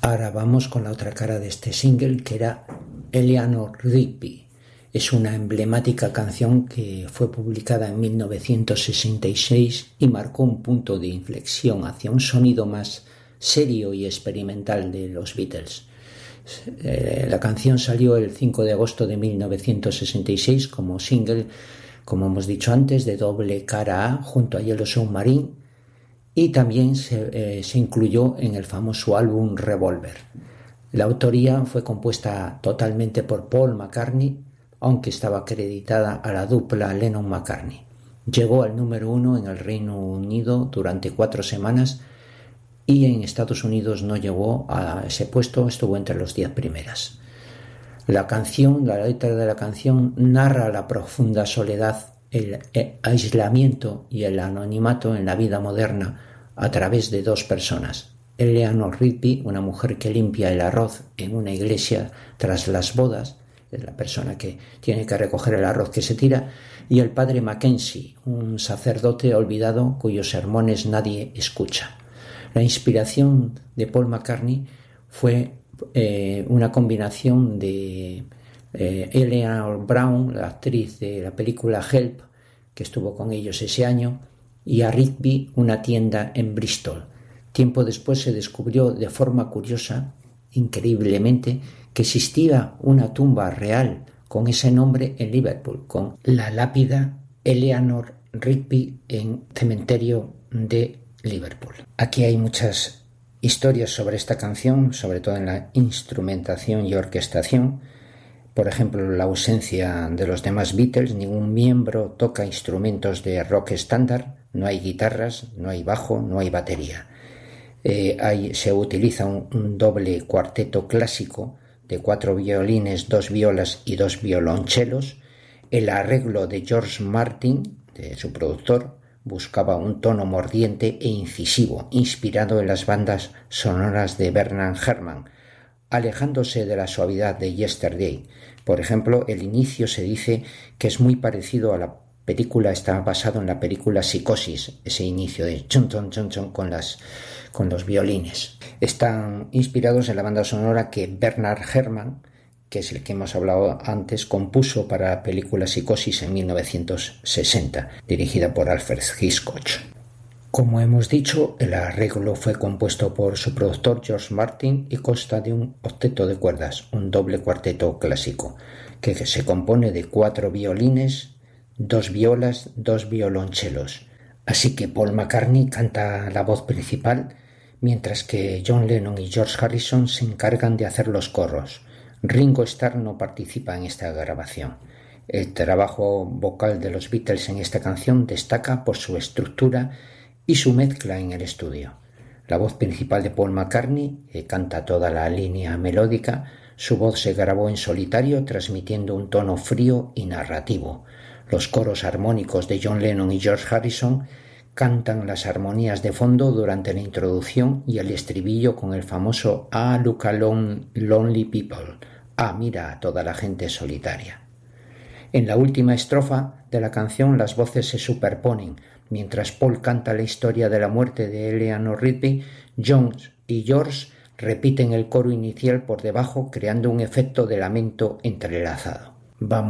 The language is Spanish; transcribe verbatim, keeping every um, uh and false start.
Ahora vamos con la otra cara de este single, que era Eleanor Rigby. Es una emblemática canción que fue publicada en mil novecientos sesenta y seis y marcó un punto de inflexión hacia un sonido más serio y experimental de los Beatles. Eh, la canción salió el cinco de agosto de mil novecientos sesenta y seis como single, como hemos dicho antes, de doble cara A junto a Yellow Submarine, y también se, eh, se incluyó en el famoso álbum Revolver. La autoría fue compuesta totalmente por Paul McCartney, aunque estaba acreditada a la dupla Lennon-McCartney. Llegó al número uno en el Reino Unido durante cuatro semanas y en Estados Unidos no llegó a ese puesto, estuvo entre los diez primeras. La canción, la letra de la canción narra la profunda soledad, el aislamiento y el anonimato en la vida moderna a través de dos personas. Eleanor Rigby, una mujer que limpia el arroz en una iglesia tras las bodas, es la persona que tiene que recoger el arroz que se tira, y el padre Mackenzie, un sacerdote olvidado cuyos sermones nadie escucha. La inspiración de Paul McCartney fue eh, una combinación de eh, Eleanor Brown, la actriz de la película Help, que estuvo con ellos ese año, y a Rigby, una tienda en Bristol. Tiempo después se descubrió de forma curiosa, increíblemente, que existía una tumba real con ese nombre en Liverpool, con la lápida Eleanor Rigby en cementerio de Liverpool. Aquí hay muchas historias sobre esta canción, sobre todo en la instrumentación y orquestación. Por ejemplo, la ausencia de los demás Beatles, ningún miembro toca instrumentos de rock estándar, no hay guitarras, no hay bajo, no hay batería. Eh, hay, se utiliza un, un doble cuarteto clásico de cuatro violines, dos violas y dos violonchelos. El arreglo de George Martin, de su productor, buscaba un tono mordiente e incisivo, inspirado en las bandas sonoras de Bernard Herrmann, alejándose de la suavidad de Yesterday. Por ejemplo, el inicio se dice que es muy parecido a la película, está basado en la película Psicosis, ese inicio de chun chun chun chun con las con los violines. Están inspirados en la banda sonora que Bernard Herrmann, que es el que hemos hablado antes, compuso para la película Psicosis en mil novecientos sesenta, dirigida por Alfred Hitchcock. Como hemos dicho, el arreglo fue compuesto por su productor George Martin y consta de un octeto de cuerdas, un doble cuarteto clásico, que se compone de cuatro violines, dos violas, dos violonchelos. Así que Paul McCartney canta la voz principal, mientras que John Lennon y George Harrison se encargan de hacer los coros. Ringo Starr no participa en esta grabación. El trabajo vocal de los Beatles en esta canción destaca por su estructura y su mezcla en el estudio. La voz principal de Paul McCartney, que canta toda la línea melódica, su voz se grabó en solitario transmitiendo un tono frío y narrativo. Los coros armónicos de John Lennon y George Harrison cantan las armonías de fondo durante la introducción y el estribillo con el famoso "Ah, look a lon- lonely people", "Ah, mira a toda la gente solitaria". En la última estrofa de la canción las voces se superponen. Mientras Paul canta la historia de la muerte de Eleanor Rigby, John y George repiten el coro inicial por debajo, creando un efecto de lamento entrelazado. Vamos